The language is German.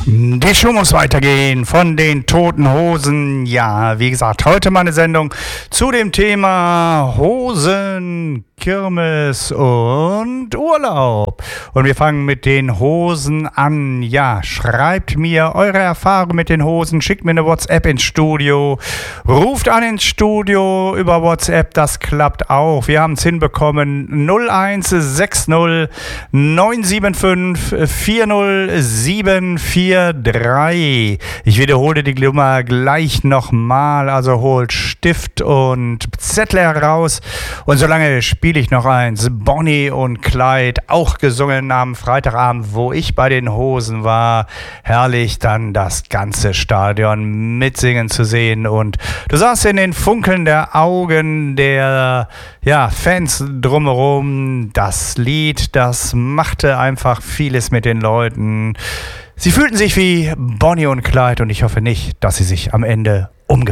Die Show muss weitergehen von den Toten Hosen. Ja, wie gesagt, heute mal eine Sendung zu dem Thema Hosen, Kirmes und Urlaub. Und wir fangen mit den Hosen an. Ja, schreibt mir eure Erfahrungen mit den Hosen, schickt mir eine WhatsApp ins Studio, ruft an ins Studio über WhatsApp, das klappt auch. Wir haben es hinbekommen, 0160 975 40743. Ich wiederhole die Nummer gleich nochmal, also holt Stift und Zettel heraus. Und solange spiele ich noch eins, Bonnie und Clyde, auch gesungen am Freitagabend, wo ich bei den Hosen war. Herrlich, dann das ganze Stadion mitsingen zu sehen. Und du sahst in den Funkeln der Augen der Fans drumherum, das Lied, das machte einfach vieles mit den Leuten. Sie fühlten sich wie Bonnie und Clyde und ich hoffe nicht, dass sie sich am Ende umgebracht haben.